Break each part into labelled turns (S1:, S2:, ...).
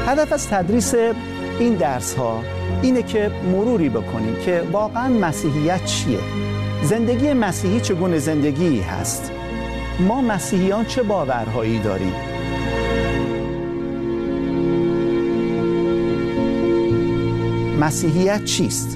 S1: هدف از تدریس این درس ها اینه که مروری بکنیم که واقعا مسیحیت چیه؟ زندگی مسیحی چگونه زندگی هست؟ ما مسیحیان چه باورهایی داریم؟ مسیحیت چیست؟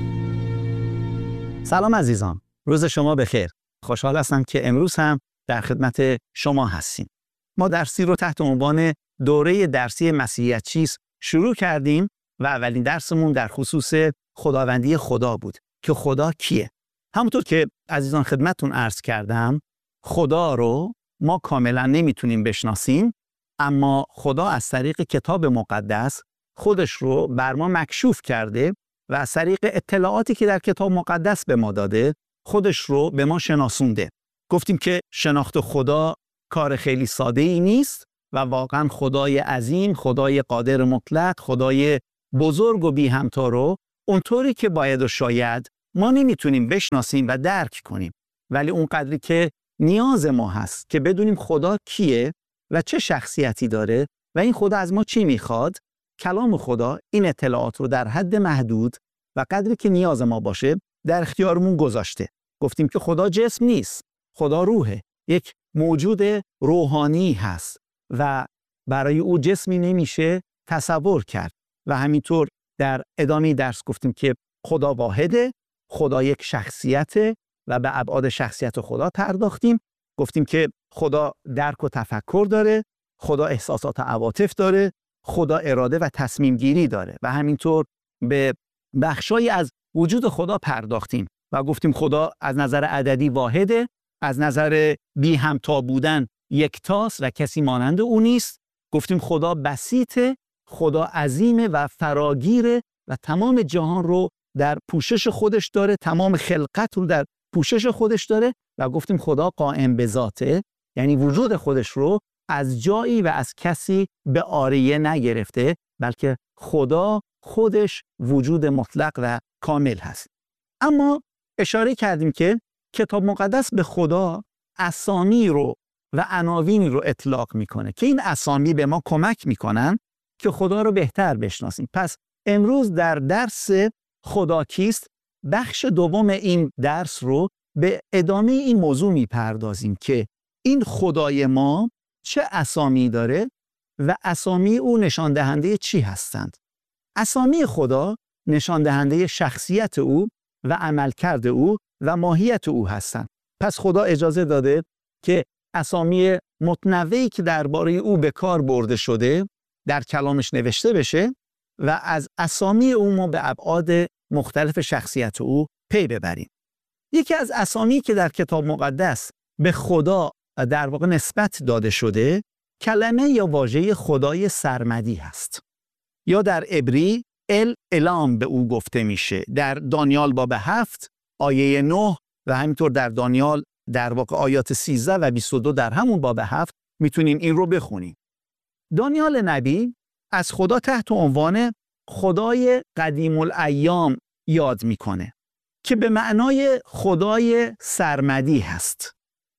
S1: سلام عزیزان، روز شما بخیر. خوشحال هستم که امروز هم در خدمت شما هستیم. ما درسی رو تحت عنوان دوره درسی مسیحیت چیست شروع کردیم و اولین درسمون در خصوص خداوندی خدا بود که خدا کیه؟ همونطور که عزیزان خدمتتون عرض کردم، خدا رو ما کاملا نمیتونیم بشناسیم، اما خدا از طریق کتاب مقدس خودش رو بر ما مکشوف کرده و از طریق اطلاعاتی که در کتاب مقدس به ما داده خودش رو به ما شناسونده. گفتیم که شناخت خدا کار خیلی ساده‌ای نیست و واقعا خدای عظیم، خدای قادر مطلق، خدای بزرگ و بی همتا رو اونطوری که باید و شاید ما نمیتونیم بشناسیم و درک کنیم، ولی اونقدری که نیاز ما هست که بدونیم خدا کیه و چه شخصیتی داره و این خدا از ما چی میخواد، کلام خدا این اطلاعات رو در حد محدود و قدری که نیاز ما باشه در اختیارمون گذاشته. گفتیم که خدا جسم نیست، خدا روحه، یک موجود روحانی هست و برای او جسمی نمیشه تصور کرد. و همینطور در ادامه درس گفتیم که خدا واحده، خدا یک شخصیته و به ابعاد شخصیت خدا پرداختیم. گفتیم که خدا درک و تفکر داره، خدا احساسات و عواطف داره، خدا اراده و تصمیم گیری داره و همینطور به بخشایی از وجود خدا پرداختیم و گفتیم خدا از نظر عددی واحده، از نظر بی همتا بودن یکتاست و کسی مانند او نیست. گفتیم خدا بسیطه، خدا عظیمه و فراگیره و تمام جهان رو در پوشش خودش داره، تمام خلقت رو در پوشش خودش داره و گفتیم خدا قائم به ذاته، یعنی وجود خودش رو از جایی و از کسی به عاریه نگرفته، بلکه خدا خودش وجود مطلق و کامل هست. اما اشاره کردیم که کتاب مقدس به خدا اسامی رو و عناوینی رو اطلاق میکنه که این اسامی به ما کمک میکنن که خدا رو بهتر بشناسیم. پس امروز در درس خدا کیست بخش دوم این درس رو به ادامه این موضوع میپردازیم که این خدای ما چه اسامی داره و اسامی او نشان دهنده چی هستند. اسامی خدا نشان دهنده شخصیت او و عملکرد او و ماهیت او هستند. پس خدا اجازه داده که اسامی متنوعی که درباره او به کار برده شده در کلامش نوشته بشه و از اسامی او ما به ابعاد مختلف شخصیت او پی ببریم. یکی از اسامی که در کتاب مقدس به خدا در واقع نسبت داده شده کلمه یا واژه خدای سرمدی هست، یا در عبری الام به او گفته میشه. در دانیال باب 7 آیه 9 و همینطور در دانیال در واقع آیات 13 و 22 در همون باب 7 میتونیم این رو بخونیم. دانیال نبی از خدا تحت عنوان خدای قدیم الایام یاد میکنه که به معنای خدای سرمدی هست.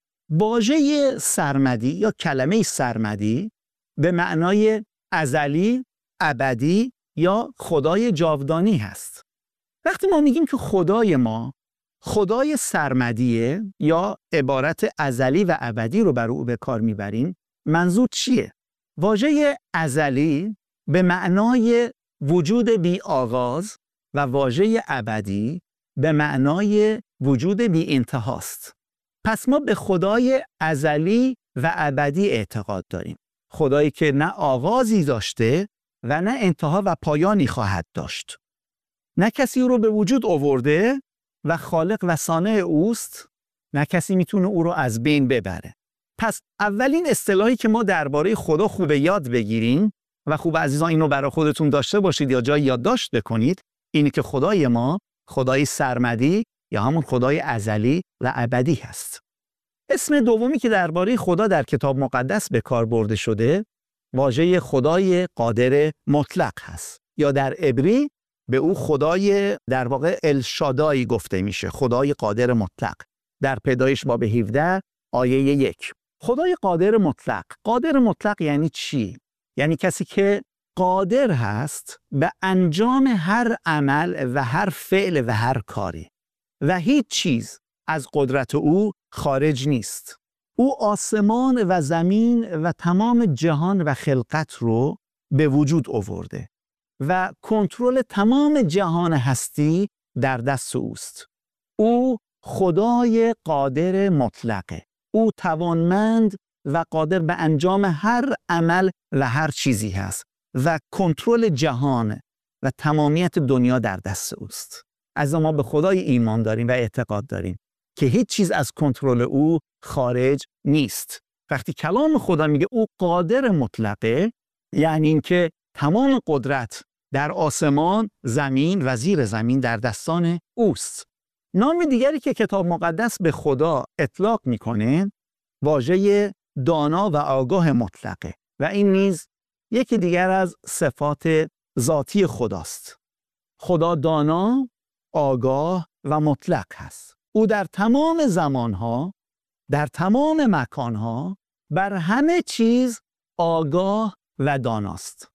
S1: واژه سرمدی یا کلمه سرمدی به معنای ازلی، ابدی یا خدای جاودانی هست. وقتی ما میگیم که خدای ما خدای سرمدیه یا عبارت ازلی و ابدی رو بر او به کار میبریم، منظور چیه؟ واژه ازلی به معنای وجود بی آغاز و واژه ابدی به معنای وجود بی انتهاست. پس ما به خدای ازلی و ابدی اعتقاد داریم. خدایی که نه آغازی داشته و نه انتها و پایانی خواهد داشت. نه کسی رو به وجود آورده و خالق و صانع اوست، نه کسی میتونه او رو از بین ببره. پس اولین اصطلاحی که ما درباره خدا خوب یاد بگیریم و خوب عزیزان اینو برای خودتون داشته باشید یا جای یادداشت بکنید، اینه که خدای ما خدای سرمدی یا همون خدای ازلی و ابدی هست. اسم دومی که درباره خدا در کتاب مقدس به کار برده شده واژه خدای قادر مطلق هست، یا در عبری به او خدای در واقع الشادای گفته میشه، خدای قادر مطلق. در پیدایش باب 17 آیه 1. خدای قادر مطلق. قادر مطلق یعنی چی؟ یعنی کسی که قادر هست به انجام هر عمل و هر فعل و هر کاری و هیچ چیز از قدرت او خارج نیست. او آسمان و زمین و تمام جهان و خلقت رو به وجود آورده و کنترل تمام جهان هستی در دست اوست. او خدای قادر مطلقه. او توانمند و قادر به انجام هر عمل و هر چیزی هست و کنترل جهان و تمامیت دنیا در دست اوست. از ما به خدای ایمان داریم و اعتقاد داریم که هیچ چیز از کنترل او خارج نیست. وقتی کلام خدا میگه او قادر مطلقه، یعنی اینکه تمام قدرت در آسمان، زمین و زیر زمین در دستان اوست. نام دیگری که کتاب مقدس به خدا اطلاق میکنه واژه دانا و آگاه مطلقه و این نیز یکی دیگر از صفات ذاتی خداست. خدا دانا، آگاه و مطلق هست. او در تمام زمانها، در تمام مکانها، بر همه چیز آگاه و داناست.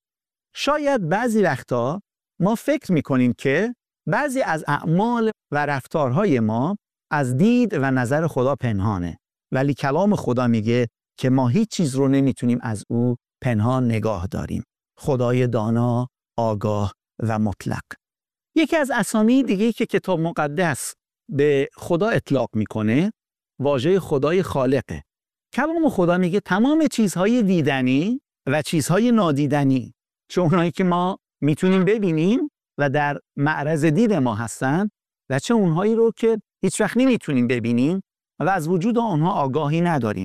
S1: شاید بعضی وقتا ما فکر میکنیم که بعضی از اعمال و رفتارهای ما از دید و نظر خدا پنهانه، ولی کلام خدا میگه که ما هیچ چیز رو نمیتونیم از او پنهان نگاه داریم. خدای دانا، آگاه و مطلق. یکی از اسامی دیگه که کتاب مقدس به خدا اطلاق میکنه واژه خدای خالقه. کلام خدا میگه تمام چیزهای دیدنی و چیزهای نادیدنی، چه اونایی که ما میتونیم ببینیم و در معرض دید ما هستن و چه اونهایی رو که هیچ وقت نمیتونیم ببینیم و از وجود آنها آگاهی نداریم.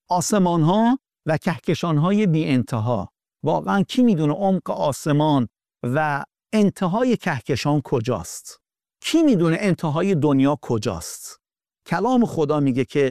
S1: آسمانها و کهکشانهای بی انتها. واقعا کی میدونه عمق آسمان و انتهای کهکشان کجاست؟ کی میدونه انتهای دنیا کجاست؟ کلام خدا میگه که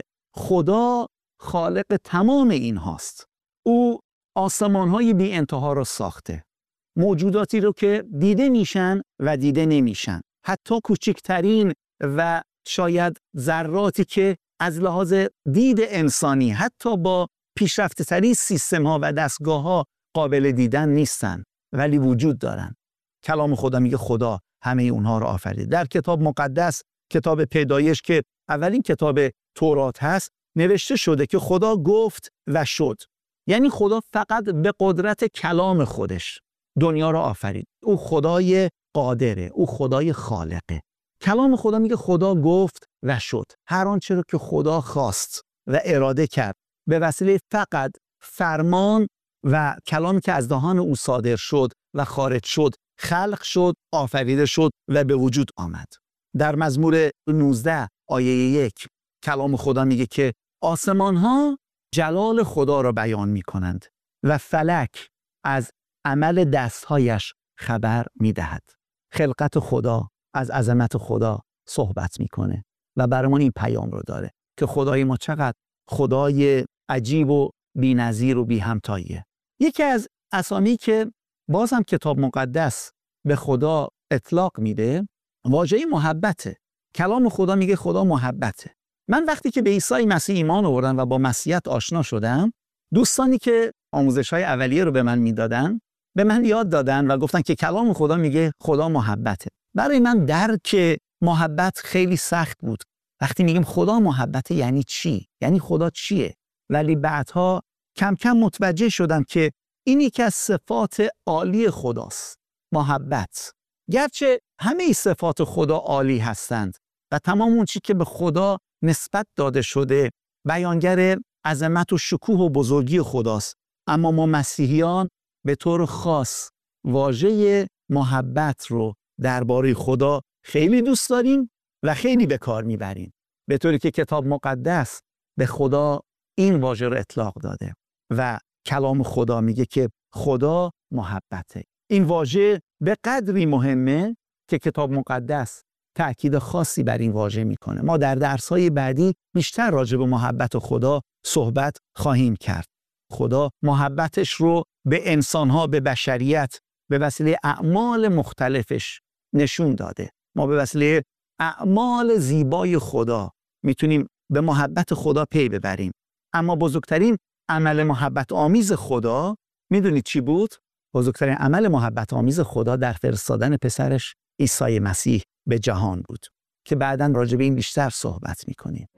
S1: خدا خالق تمام این هاست. او آسمانهای بی انتها رو ساخته. موجوداتی رو که دیده میشن و دیده نمیشن. حتی کوچکترین و شاید ذراتی که از لحاظ دید انسانی حتی با پیشرفته ترین سیستم ها و دستگاه ها قابل دیدن نیستن ولی وجود دارن. کلام خدا میگه خدا همه اونها رو آفرید. در کتاب مقدس، کتاب پیدایش که اولین کتاب تورات هست، نوشته شده که خدا گفت و شد. یعنی خدا فقط به قدرت کلام خودش دنیا رو آفرید. او خدای قادره، او خدای خالقه. کلام خدا میگه خدا گفت و شد. هر آنچه رو که خدا خواست و اراده کرد به وسیله فقط فرمان و کلامی که از دهان او صادر شد و خارج شد، خلق شد، آفریده شد و به وجود آمد. در مزمور 19 آیه 1 کلام خدا میگه که آسمان ها جلال خدا را بیان میکنند و فلک از عمل دستهایش خبر میدهد. خلقت خدا از عظمت خدا صحبت میکنه و برامون این پیام رو داره که خدای ما چقدر خدای عجیب و بی‌نظیر و بی همتاییه. یکی از اسامی که بازم کتاب مقدس به خدا اطلاق میده واژه محبته. کلام خدا میگه خدا محبته. من وقتی که به عیسی مسیح ایمان آوردم و با مسیحیت آشنا شدم، دوستانی که آموزش‌های اولیه رو به من میدادن به من یاد دادن و گفتن که کلام خدا میگه خدا محبته. برای من درک محبت خیلی سخت بود. وقتی میگیم خدا محبته یعنی چی؟ یعنی خدا چیه؟ ولی بعدها کم کم متوجه شدم که این یکی از صفات عالی خداست. محبت. گرچه همه صفات خدا عالی هستند و تمام اون چی که به خدا نسبت داده شده بیانگر عظمت و شکوه و بزرگی خداست، اما ما مسیحیان به طور خاص واژه محبت رو درباره خدا خیلی دوست داریم و خیلی به کار میبریم، به طوری که کتاب مقدس به خدا این واژه رو اطلاق داده و کلام خدا میگه که خدا محبته. این واژه به قدری مهمه که کتاب مقدس تأکید خاصی بر این واژه میکنه. ما در درس‌های بعدی بیشتر راجع به محبت خدا صحبت خواهیم کرد. خدا محبتش رو به انسان‌ها، به بشریت به وسیله اعمال مختلفش نشون داده. ما به وسیله اعمال زیبای خدا میتونیم به محبت خدا پی ببریم. اما بزرگترین عمل محبت آمیز خدا میدونید چی بود؟ بزرگترین عمل محبت آمیز خدا در فرستادن پسرش عیسی مسیح به جهان بود که بعداً راجع به این بیشتر صحبت می‌کنیم.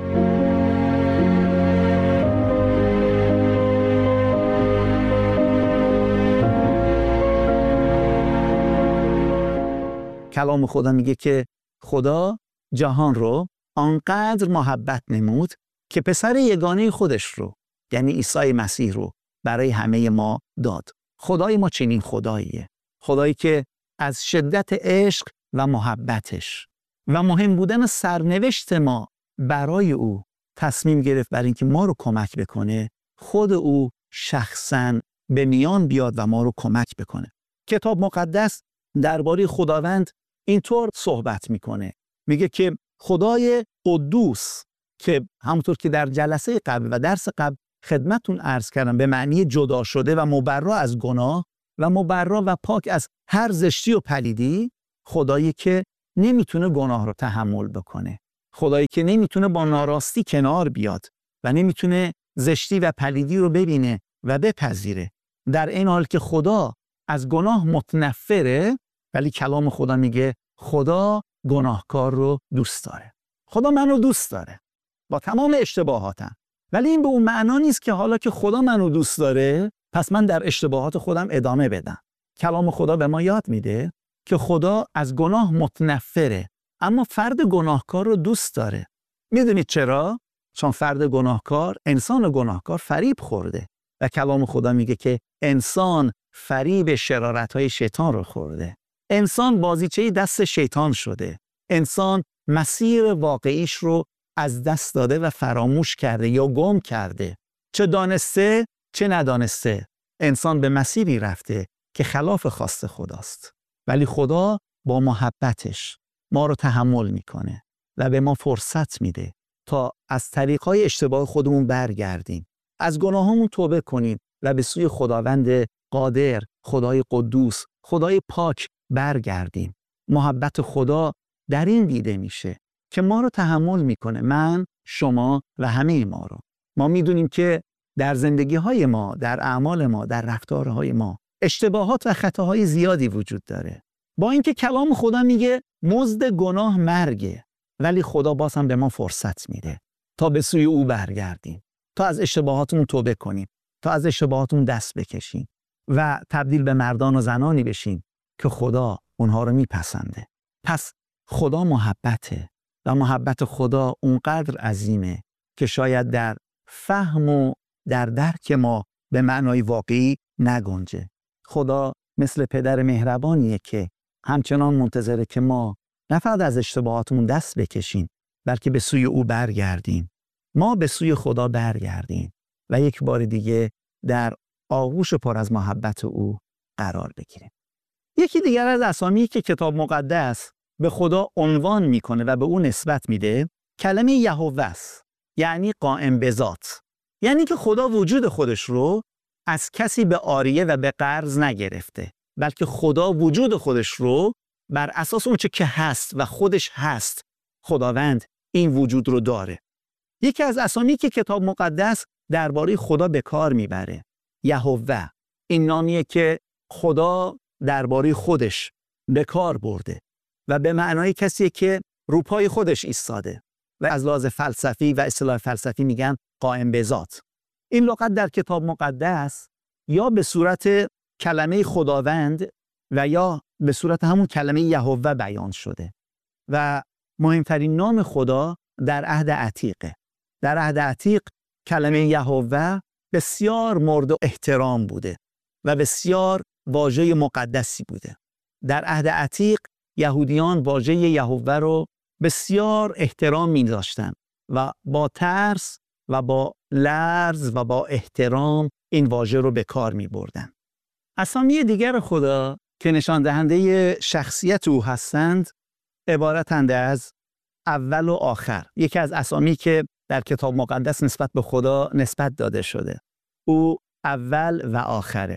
S1: کلام خدا میگه که خدا جهان رو آنقدر محبت نمود که پسر یگانه خودش رو، یعنی عیسی مسیح رو، برای همه ما داد. خدای ما چنین خداییه، خدایی که از شدت عشق و محبتش و مهم بودن سرنوشت ما برای او تصمیم گرفت برای اینکه ما رو کمک بکنه، خود او شخصاً به میان بیاد و ما رو کمک بکنه. کتاب مقدس درباره خداوند اینطور صحبت میکنه، میگه که خدای قدوس، که همونطور که در جلسه قبل و درس قبل خدمتون عرض کردم به معنی جدا شده و مبرا از گناه و مبرا و پاک از هر زشتی و پلیدی، خدایی که نمیتونه گناه رو تحمل بکنه، خدایی که نمیتونه با ناراستی کنار بیاد و نمیتونه زشتی و پلیدی رو ببینه و بپذیره، در این حال که خدا از گناه متنفره، ولی کلام خدا میگه خدا گناهکار رو دوست داره. خدا منو دوست داره با تمام اشتباهاتم، ولی این به اون معنا نیست که حالا که خدا منو دوست داره پس من در اشتباهات خودم ادامه بدم. کلام خدا به ما یاد میده که خدا از گناه متنفره، اما فرد گناهکار رو دوست داره. میدونید چرا؟ چون فرد گناهکار، انسان گناهکار فریب خورده و کلام خدا میگه که انسان فریب شرارت‌های شیطان رو خورده. انسان بازیچه دست شیطان شده. انسان مسیر واقعیش رو از دست داده و فراموش کرده یا گم کرده. چه دانسته چه ندانسته انسان به مسیری رفته که خلاف خواست خداست. ولی خدا با محبتش ما رو تحمل میکنه و به ما فرصت میده تا از طریقهای اشتباه خودمون برگردیم، از گناهامون توبه کنیم و به سوی خداوند قادر، خدای قدوس، خدای پاک برگردیم. محبت خدا در این دیده میشه که ما رو تحمل میکنه، من، شما و همه ما رو. ما میدونیم که در زندگی های ما، در اعمال ما، در رفتارهای ما اشتباهات و خطاهای زیادی وجود داره. با اینکه کلام خدا میگه مزد گناه مرگه، ولی خدا باز هم به ما فرصت میده تا به سوی او برگردیم، تا از اشتباهاتمون توبه کنیم، تا از اشتباهاتمون دست بکشیم و تبدیل به مردان و زنانی بشیم که خدا اونها رو میپسنده. پس خدا محبته و محبت خدا اونقدر عظیمه که شاید در فهم و در درک ما به معنای واقعی نگنجه. خدا مثل پدر مهربانیه که همچنان منتظره که ما نه فقط از اشتباهاتمون دست بکشیم، بلکه به سوی او برگردیم. ما به سوی خدا برگردیم و یک بار دیگه در آغوش پر از محبت او قرار بگیریم. یکی دیگر از اسامی که کتاب مقدس به خدا عنوان میکنه و به او نسبت میده کلمه یهوه است، یعنی قائم به ذات. یعنی که خدا وجود خودش رو از کسی به عاریه و به قرض نگرفته، بلکه خدا وجود خودش رو بر اساس اون چه که هست و خودش هست، خداوند این وجود رو داره. یکی از اسامی که کتاب مقدس درباره خدا به کار میبره یهوه، این نامیه که خدا درباره خودش به کار برده و به معنای کسی که روپای خودش ایستاده و از لحاظ فلسفی و اصطلاح فلسفی میگن قائم به ذات. این لغت در کتاب مقدس یا به صورت کلمه خداوند و یا به صورت همون کلمه یهوه بیان شده و مهمترین نام خدا در عهد عتیقه. در عهد عتیق کلمه یهوه بسیار مورد احترام بوده و بسیار واژه مقدسی بوده. در عهد عتیق یهودیان واژه یهوه رو بسیار احترام می‌داشتند و با ترس و با لرز و با احترام این واژه رو به کار می‌بردن. اسامی دیگر خدا که نشان دهنده شخصیت او هستند عبارتند از اول و آخر. یکی از اسامی که در کتاب مقدس نسبت به خدا نسبت داده شده. او اول و آخره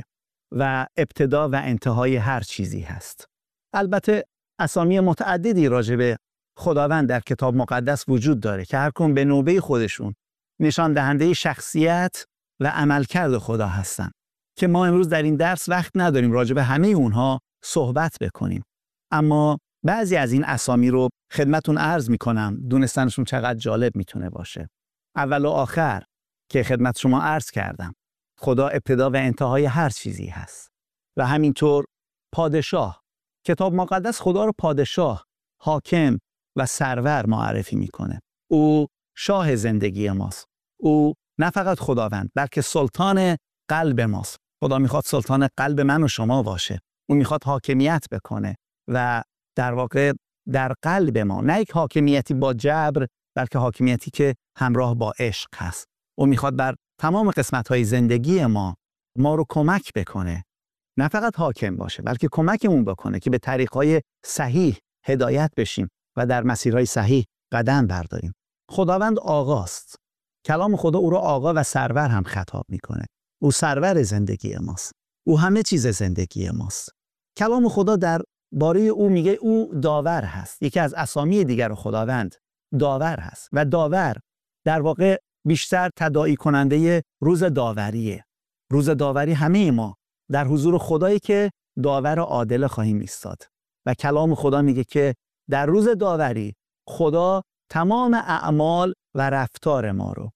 S1: و ابتدا و انتهای هر چیزی هست. البته اسامی متعددی راجع به خداوند در کتاب مقدس وجود داره که هر کدوم به نوبه خودشون نشان دهنده شخصیت و عملکرد خدا هستن. که ما امروز در این درس وقت نداریم راجع به همه اونها صحبت بکنیم. اما بعضی از این اسامی رو خدمتون عرض میکنم، دونستنشون چقدر جالب میتونه باشه. اول و آخر که خدمت شما عرض کردم، خدا ابتدا و انتهای هر چیزی هست. و همینطور پادشاه، کتاب مقدس خدا رو پادشاه، حاکم و سرور معرفی میکنه. او شاه زندگی ماست. او نه فقط خداوند بلکه سلطان قلب ماست. خدا میخواد سلطان قلب من و شما باشه. او میخواد حاکمیت بکنه و در واقع در قلب ما، نه یک حاکمیتی با جبر بلکه حاکمیتی که همراه با عشق هست. او میخواد بر تمام قسمت‌های زندگی ما رو کمک بکنه، نه فقط حاکم باشه بلکه کمکمون بکنه که به طریق‌های صحیح هدایت بشیم و در مسیرهای صحیح قدم برداریم. خداوند آقاست. کلام خدا او رو آقا و سرور هم خطاب میکنه. او سرور زندگی ماست. او همه چیز زندگی ماست. کلام خدا در باره او میگه او داور هست. یکی از اسامی دیگر خداوند داور هست و داور در واقع بیشتر تداعی کننده روز داوریه. روز داوری همه ما در حضور خدایی که داور عادل خواهیم ایستاد و کلام خدا میگه که در روز داوری خدا تمام اعمال و رفتار ما رو،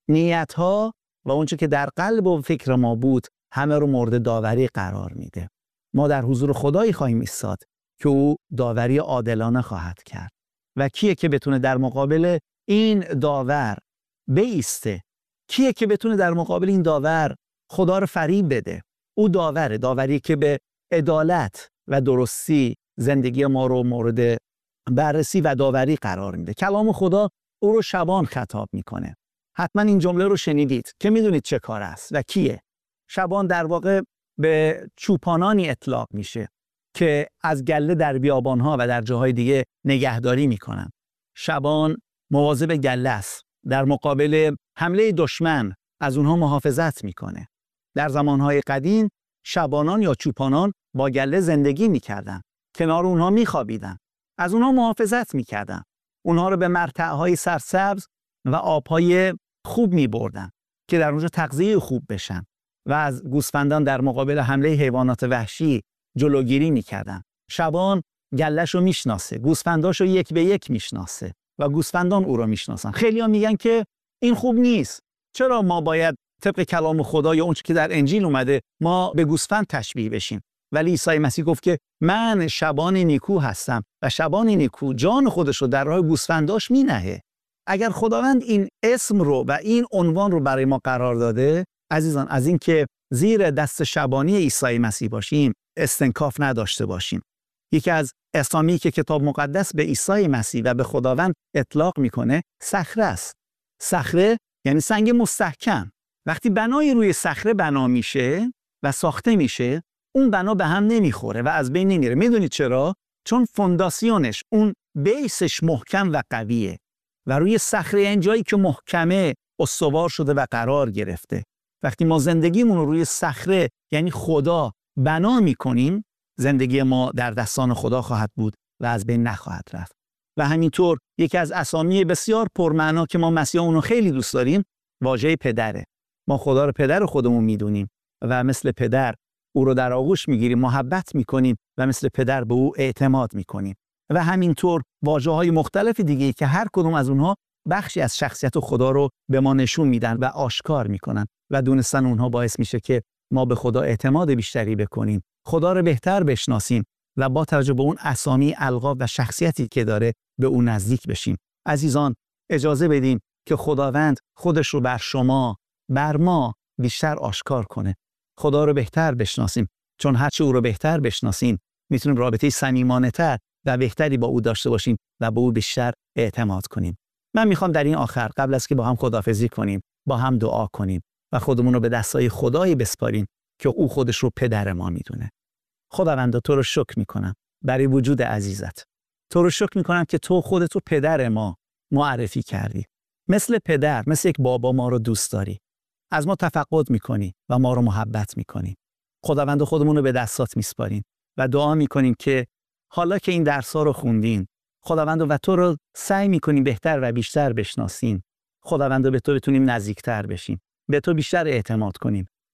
S1: نیت‌ها و اونچه که در قلب و فکر ما بود همه رو مورد داوری قرار میده. ما در حضور خدایی خواهیم ایستاد که او داوری عادلانه خواهد کرد. و کیه که بتونه در مقابل این داور بایسته؟ کیه که بتونه در مقابل این داور خدا رو فریب بده؟ او داوره، داوری که به عدالت و درستی زندگی ما رو مورد بررسی و داوری قرار میده. کلام خدا او رو شبان خطاب میکنه. حتما این جمله رو شنیدید که میدونید چه کار است و کیه. شبان در واقع به چوپانانی اطلاق میشه که از گله در بیابانها و در جاهای دیگه نگهداری میکنن. شبان مواظب گله است، در مقابل حمله دشمن از اونها محافظت میکنه. در زمانهای قدیم شبانان یا چوپانان با گله زندگی میکردن، کنار اونها میخوابیدن، از اونها محافظت میکردن، اونها رو به مرتعهای سرسبز و آبهای خوب میبردن که در اونجا تغذیه خوب بشن و از گوسفندان در مقابل حمله حیوانات وحشی جلوگیری میکردن. شبان گله‌ش رو میشناسه، گوسفنداش رو یک به یک میشناسه و گوسفندان او رو میشناسن. خیلی‌ها میگن که این خوب نیست. چرا ما باید طبق کلام خدا یا اونچه که در انجیل اومده ما به گوسفند تشبیه بشیم؟ ولی عیسی مسیح گفت که من شبان نیکو هستم و شبان نیکو جان خودش رو در راه گوسفنداش مینهه. اگر خداوند این اسم رو و این عنوان رو برای ما قرار داده، عزیزان، از این که زیر دست شبانی عیسی مسیح باشیم استنکاف نداشته باشیم. یکی از اسامی که کتاب مقدس به عیسی مسیح و به خداوند اطلاق میکنه صخره است. صخره یعنی سنگ مستحکم. وقتی بنای روی صخره بنا میشه و ساخته میشه، اون بنا به هم نمیخوره و از بین نمیره. میدونید چرا؟ چون فونداسیونش، اون بیسش محکم و قویه و روی صخره این جایی که محکمه استوار شده و قرار گرفته. وقتی ما زندگیمون رو روی صخره یعنی خدا بنا میکنیم، زندگی ما در دستان خدا خواهد بود و از بین نخواهد رفت. و همینطور یکی از اسامی بسیار پرمعنا که ما مسیحا اونو خیلی دوست داریم واژه پدره. ما خدا رو پدر خودمون میدونیم و مثل پدر او رو در آغوش میگیریم، محبت میکنیم و مثل پدر به او اعتماد میکنیم. و همینطور واژه‌های مختلف دیگه که هر کدوم از اونها بخشی از شخصیت خدا رو به ما نشون میدن و آشکار میکنن و دونستن اونها باعث میشه که ما به خدا اعتماد بیشتری بکنیم، خدا رو بهتر بشناسیم و با توجه به اون اسامی، القاب و شخصیتی که داره به اون نزدیک بشیم. عزیزان، اجازه بدیم که خداوند خودش رو بر شما، بر ما بیشتر آشکار کنه. خدا رو بهتر بشناسیم، چون هرچی او رو بهتر بشناسیم میتونیم رابطه صمیمانه‌تر و بهتری با او داشته باشیم و به او بیشتر اعتماد کنیم. من میخوام در این آخر قبل از که با هم خداحافظی کنیم با هم دعا کنیم و خودمون رو به دستای خدایی بسپاریم که او خودش رو پدر ما میدونه. خداوند، تو رو شکر میکنم برای وجود عزیزت. تو رو شکر میکنم که تو خودت رو پدر ما معرفی کردی. مثل پدر، مثل یک بابا ما رو دوست داری. از ما تفقد میکنی و ما رو محبت میکنی. خداوند، خودمون رو به دستات میسپاریم و دعا میکنیم که حالا که این درس‌ها رو خوندین، خداوند و تو رو سعی میکنیم بهتر و بیشتر بشناسیم. خداوند، به تو بتونیم نزدیکتر بشیم، به تو بیشتر اعتماد کنیم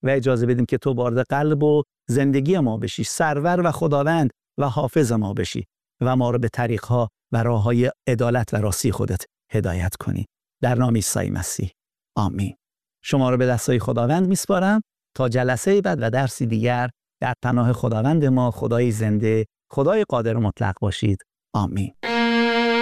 S1: و اجازه بدیم که تو وارد قلب و زندگی ما بشی، سرور و خداوند و حافظ ما بشی و ما رو به طریق‌ها و راه‌های عدالت و راستی خودت هدایت کنی. در نام عیسی مسیح. آمین. شما رو به دستای خداوند میسپارم تا جلسه بعد و درسی دیگر در پناه خداوند ما، خدای زنده، خدای قادر مطلق باشید. آمین.